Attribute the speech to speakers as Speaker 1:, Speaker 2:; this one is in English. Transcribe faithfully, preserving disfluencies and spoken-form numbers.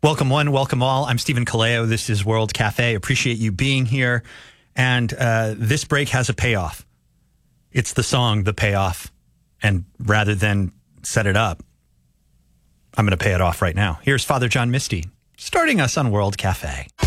Speaker 1: Welcome one, welcome all. I'm Stephen Kaleo. This is World Cafe. Appreciate you being here. And uh, this break has a payoff. It's the song, The Payoff. And rather than set it up, I'm going to pay it off right now. Here's Father John Misty, starting us on World Cafe.